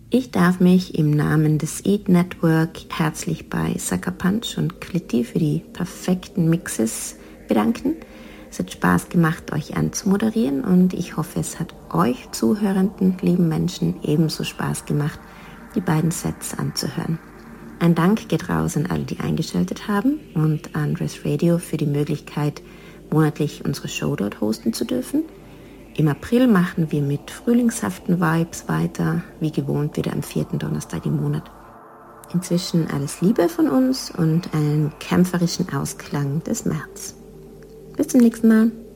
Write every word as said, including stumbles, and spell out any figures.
Ich darf mich im Namen des Eat Network herzlich bei Sucker Punch und Clitti für die perfekten Mixes bedanken. Es hat Spaß gemacht, euch anzumoderieren und ich hoffe, es hat euch zuhörenden lieben Menschen ebenso Spaß gemacht, die beiden Sets anzuhören. Ein Dank geht raus an alle, die eingeschaltet haben und an Dress Radio für die Möglichkeit, monatlich unsere Show dort hosten zu dürfen. Im April machen wir mit frühlingshaften Vibes weiter, wie gewohnt wieder am vierten Donnerstag im Monat. Inzwischen alles Liebe von uns und einen kämpferischen Ausklang des März. Bis zum nächsten Mal.